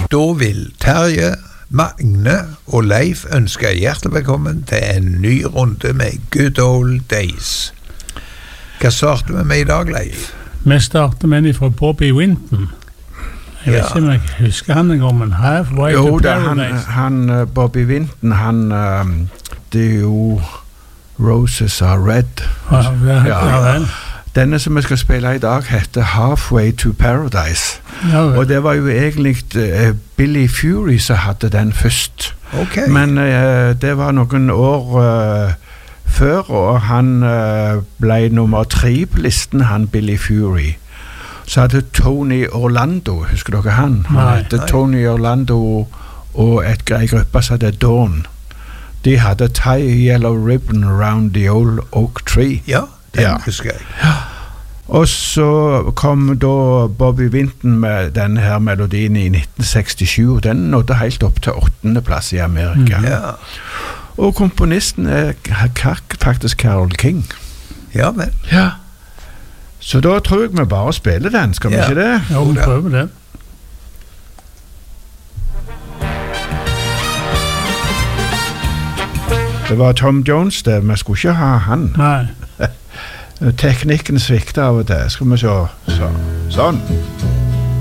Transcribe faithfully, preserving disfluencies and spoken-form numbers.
Da vil Terje, Magne og Leif ønske hjertelig velkommen til en ny runde med Good Old Days. Hva starter vi med i dag, Leif? Vi starter med en fra Bobby Winton. Jeg vet ikke om jeg husker han en gang, men Halfway jo, to da, Paradise. han, han Bobby Winton, han um, det er jo Roses Are Red. Ja, ja, ja, ja. Denne som vi skal spille i dag heter Halfway to Paradise. Ja, og det var jo egentlig uh, Billy Fury som hadde den først. Okay. Men uh, det var noen år uh, før, og han uh, ble nummer tre på listen, han Billy Fury. Så hadde Tony Orlando, husker dere han? Han Nei, hadde nei. Tony Orlando og et, en gruppe som hadde Dawn. De hadde Tie Yellow Ribbon Around the Old Oak Tree. Ja, den Ja. husker jeg. Og så kom da Bobby Winton med denne her melodien i nitten sekstisju. Den nådde helt opp til åttende plass i Amerika. Mm. Ja, Og komponisten er k- faktisk Carole King. ja vel. Ja. Så da tror jeg vi bare spiller den, skal vi Ja. ikke det? Jo, vi prøver det. Det var Tom Jones det, vi skulle ikke ha han. Nei. Teknikken svikter av og til, skal vi se. Så, sånn.